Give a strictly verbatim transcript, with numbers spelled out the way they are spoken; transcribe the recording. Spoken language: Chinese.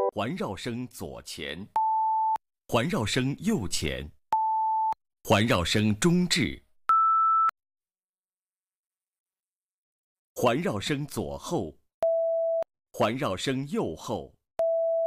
环绕声左前，环绕声右前，环绕声中置，环绕声左后，环绕声右后。